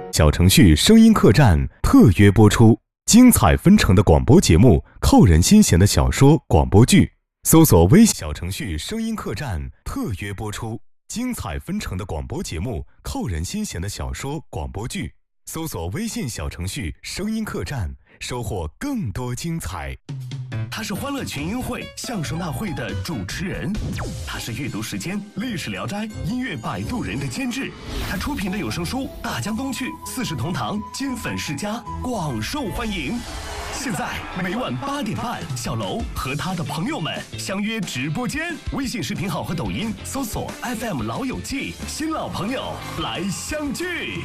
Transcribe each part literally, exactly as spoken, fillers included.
小程序声音客栈特约播出，精彩纷呈的广播节目，扣人心弦的小说广播剧。搜索微小程序声音客栈特约播出，精彩纷呈的广播节目，扣人心弦的小说广播剧。搜索微信小程序声音客栈，收获更多精彩。 他是欢乐群英会相声大会的主持人，他是阅读时间历史聊斋音乐摆渡人的监制，他出品的有声书《大江东去》《四世同堂》金粉世家广受欢迎。现在每晚八点半，小楼和他的朋友们相约直播间，微信视频号和抖音搜索 F M 老友记，新老朋友来相聚。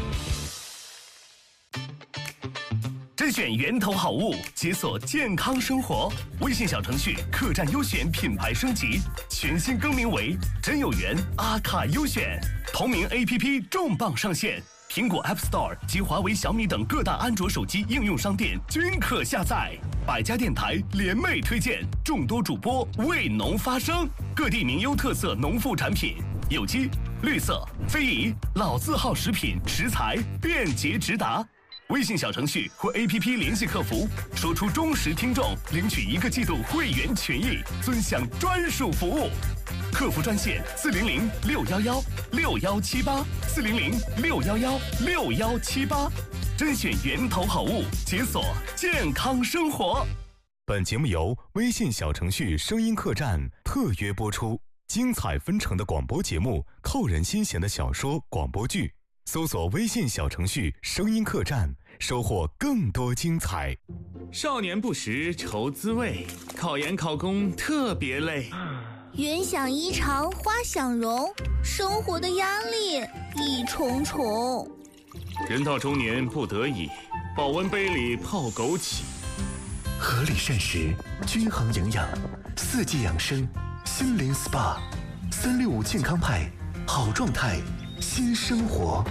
甄选源头好物，解锁健康生活。微信小程序客栈优选品牌升级，全新更名为真有缘阿卡优选。同名 A P P 重磅上线，苹果 App Store 及华为、小米等各大安卓手机应用商店均可下载。百家电台联袂推荐，众多主播为农发声，各地名优特色农副产品，有机、绿色、非遗、老字号食品食材便捷直达。微信小程序或 A P P 联系客服，说出忠实听众，领取一个季度会员权益，尊享专属服务。客服专线四零零六幺幺六幺七八四零零六幺幺六幺七八，甄选源头好物，解锁健康生活。 本节目由微信小程序声音客栈特约播出，精彩纷呈的广播节目，扣人心弦的小说广播剧。搜索微信小程序声音客栈，收获更多精彩。 少年不识愁滋味，考研考公特别累。 云想衣裳花想容，生活的压力一重重。 人到中年不得已，保温杯里泡枸杞。 合理膳食，均衡营养，四季养生，心灵 S P A， 三六五健康派，好状态新生活。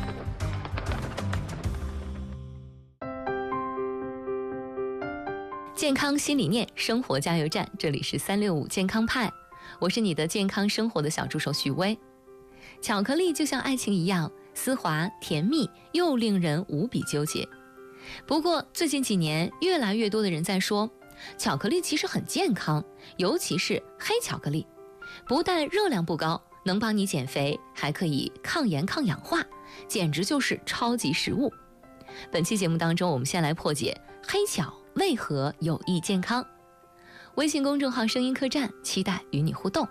健康新理念，生活加油站，这里是三六五健康派，我是你的健康生活的小助手许巍。巧克力就像爱情一样，丝滑甜蜜，又令人无比纠结。不过最近几年，越来越多的人在说，巧克力其实很健康，尤其是黑巧克力，不但热量不高，能帮你减肥，还可以抗炎抗氧化，简直就是超级食物。本期节目当中，我们先来破解黑巧为何有益健康。微信公众号声音客栈，期待与你互动。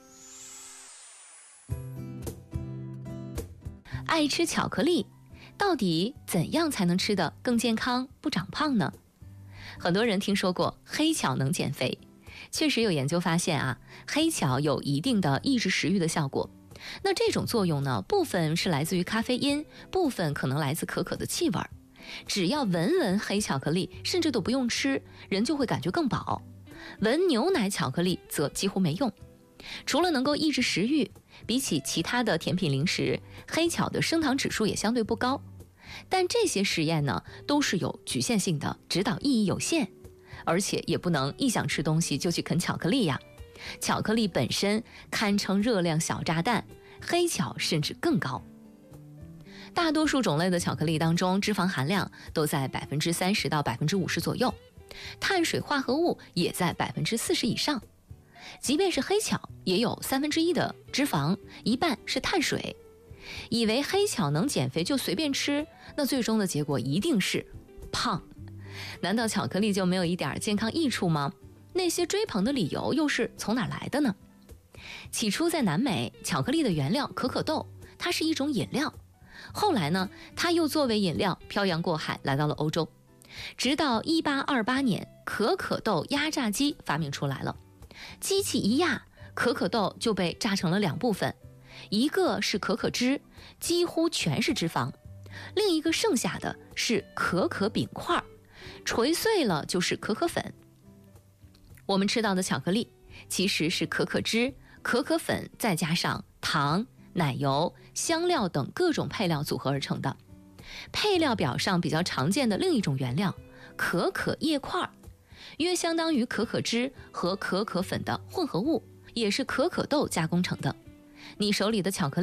爱吃巧克力，到底怎样才能吃得更健康不长胖呢？很多人听说过黑巧能减肥，确实有研究发现啊，黑巧有一定的抑制食欲的效果。那这种作用呢，部分是来自于咖啡因，部分可能来自可可的气味。只要闻闻黑巧克力，甚至都不用吃，人就会感觉更饱。闻牛奶巧克力则几乎没用。除了能够抑制食欲，比起其他的甜品零食，黑巧的升糖指数也相对不高。但这些实验呢，都是有局限性的，指导意义有限，而且也不能一想吃东西就去啃巧克力呀。巧克力本身堪称热量小炸弹，黑巧甚至更高。大多数种类的巧克力当中，脂肪含量都在百分之三十到百分之五十左右，碳水化合物也在百分之四十以上。即便是黑巧，也有三分之一的脂肪，一半是碳水。以为黑巧能减肥就随便吃，那最终的结果一定是胖。难道巧克力就没有一点健康益处吗？那些追捧的理由又是从哪来的呢？起初在南美，巧克力的原料可可豆，它是一种饮料。后来呢，它又作为饮料漂洋过海来到了欧洲。直到一八二八年，可可豆压榨机发明出来了。机器一压，可可豆就被榨成了两部分，一个是可可脂，几乎全是脂肪，另一个剩下的是可可饼块，捶碎了就是可可粉。我们吃到的巧克力其实是可可脂、可可粉再加上糖、奶油、香料等各种配料组合而成的。配料表上比较常见的另一种原料，可可叶块，约相当于可可脂和可可粉的混合物，也是可可豆加工成的。你手里的巧克力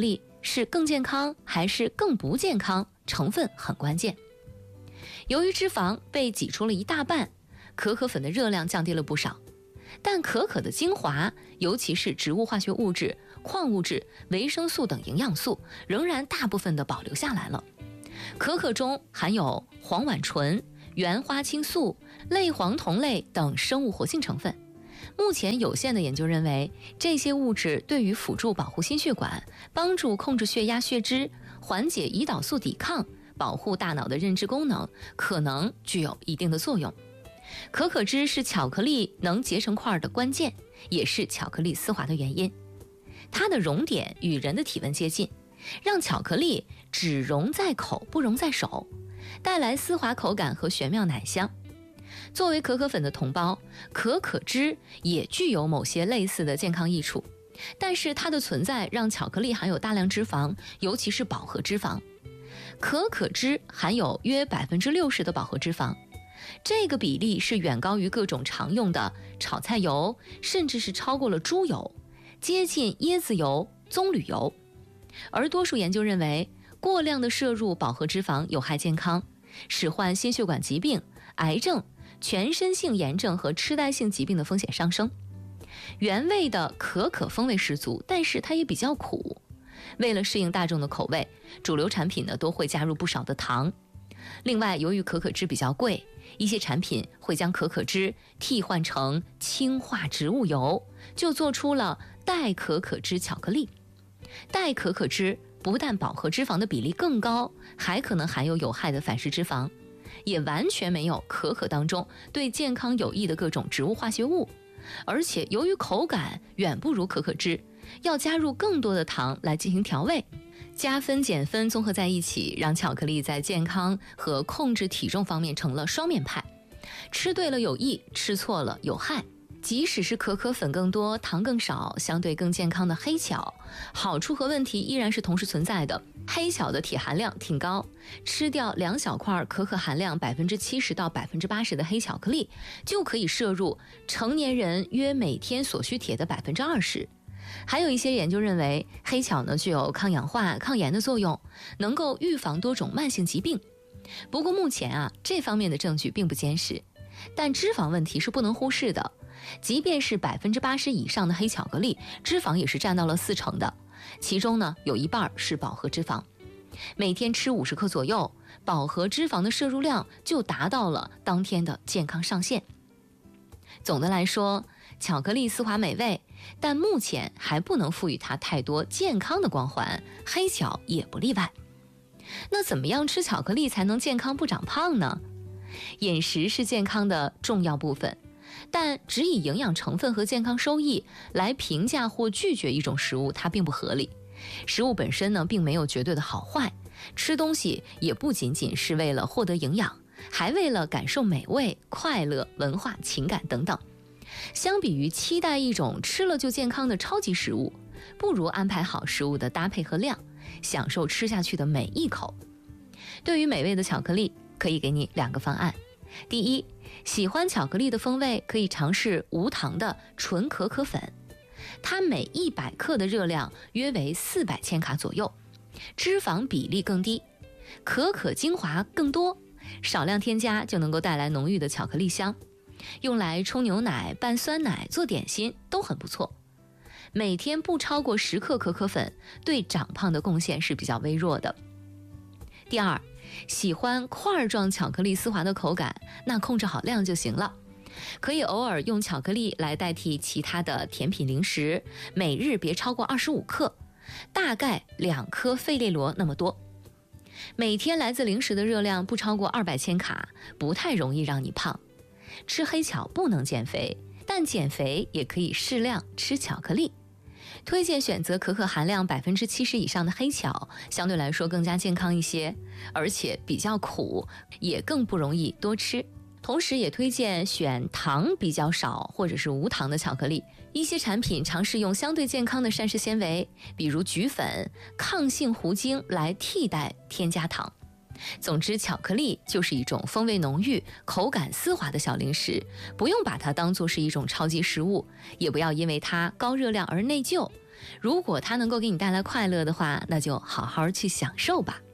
是更健康还是更不健康，成分很关键。由于脂肪被挤出了一大半，可可粉的热量降低了不少，但可可的精华，尤其是植物化学物质、矿物质、维生素等营养素，仍然大部分的保留下来了。可可中含有黄烷醇、原花青素、类黄酮类等生物活性成分。目前有限的研究认为，这些物质对于辅助保护心血管、帮助控制血压血脂、缓解胰岛素抵抗、保护大脑的认知功能，可能具有一定的作用。可可脂是巧克力能结成块的关键，也是巧克力丝滑的原因。它的熔点与人的体温接近，让巧克力只溶在口不溶在手，带来丝滑口感和玄妙奶香。作为可可粉的同胞，可可脂也具有某些类似的健康益处，但是它的存在让巧克力含有大量脂肪，尤其是饱和脂肪。可可脂含有约 百分之六十 的饱和脂肪，这个比例是远高于各种常用的炒菜油，甚至是超过了猪油，接近椰子油、棕榈油。而多数研究认为，过量的摄入饱和脂肪有害健康，使患心血管疾病、癌症、全身性炎症和痴呆性疾病的风险上升。原味的可可风味十足，但是它也比较苦。为了适应大众的口味，主流产品呢都会加入不少的糖。另外，由于可可脂比较贵，一些产品会将可可脂替换成氢化植物油，就做出了代可可脂巧克力。代可可脂不但饱和脂肪的比例更高，还可能含有有害的反式脂肪，也完全没有可可当中对健康有益的各种植物化学物。而且由于口感远不如可可脂，要加入更多的糖来进行调味，加分减分综合在一起，让巧克力在健康和控制体重方面成了双面派。吃对了有益，吃错了有害。即使是可可粉更多、糖更少、相对更健康的黑巧，好处和问题依然是同时存在的。黑巧的铁含量挺高，吃掉两小块可可含量 百分之七十 到 百分之八十 的黑巧克力，就可以摄入成年人约每天所需铁的 百分之二十。还有一些研究认为，黑巧呢具有抗氧化、抗炎的作用，能够预防多种慢性疾病。不过目前啊，这方面的证据并不坚实。但脂肪问题是不能忽视的，即便是 百分之八十 以上的黑巧克力，脂肪也是占到了四成的，其中呢有一半是饱和脂肪。每天吃五十克左右，饱和脂肪的摄入量就达到了当天的健康上限。总的来说，巧克力丝滑美味，但目前还不能赋予它太多健康的光环，黑巧也不例外。那怎么样吃巧克力才能健康不长胖呢？饮食是健康的重要部分，但只以营养成分和健康收益来评价或拒绝一种食物，它并不合理。食物本身呢，并没有绝对的好坏，吃东西也不仅仅是为了获得营养，还为了感受美味、快乐、文化、情感等等。相比于期待一种吃了就健康的超级食物，不如安排好食物的搭配和量，享受吃下去的每一口。对于美味的巧克力，可以给你两个方案。第一，喜欢巧克力的风味可以尝试无糖的纯可可粉，它每一百克的热量约为四百千卡左右，脂肪比例更低，可可精华更多，少量添加就能够带来浓郁的巧克力香，用来冲牛奶、拌酸奶、做点心都很不错。每天不超过十克可可粉，对长胖的贡献是比较微弱的。第二，喜欢块状巧克力丝滑的口感，那控制好量就行了。可以偶尔用巧克力来代替其他的甜品零食，每日别超过二十五克，大概两颗费列罗那么多。每天来自零食的热量不超过二百千卡，不太容易让你胖。吃黑巧不能减肥，但减肥也可以适量吃巧克力。推荐选择可可含量 百分之七十 以上的黑巧，相对来说更加健康一些，而且比较苦，也更不容易多吃。同时也推荐选糖比较少或者是无糖的巧克力。一些产品尝试用相对健康的膳食纤维，比如菊粉、抗性糊精来替代添加糖。总之，巧克力就是一种风味浓郁、口感丝滑的小零食，不用把它当作是一种超级食物，也不要因为它高热量而内疚， 如果它能够给你带来快乐的话，那就好好去享受吧。